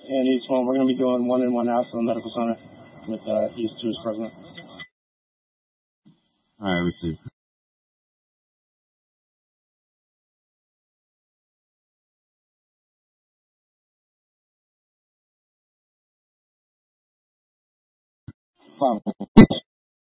and each one we're going to be doing one in, one out from the medical center with East 2's president. All right, receive. Fine.